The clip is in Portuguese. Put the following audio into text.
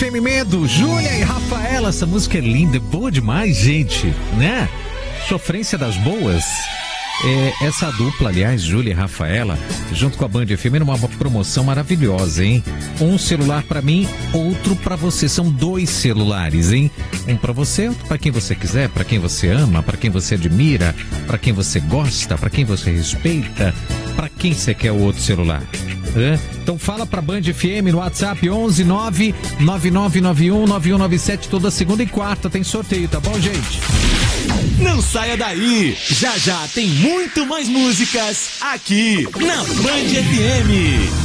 Teme Medo, Júlia e Rafaela. Essa música é linda, é boa demais, gente, né? Sofrência das boas. Essa dupla, aliás, Júlia e Rafaela, junto com a Band FM, numa promoção maravilhosa, hein? Um celular pra mim, outro pra você. São 2 celulares, hein? Um pra você, outro pra quem você quiser, pra quem você ama, pra quem você admira, pra quem você gosta, pra quem você respeita, pra quem você quer o outro celular. Então fala pra Band FM no WhatsApp 11 99991 9197, toda segunda e quarta tem sorteio, tá bom, gente? Não saia daí! Já já tem muito mais músicas aqui na Band FM.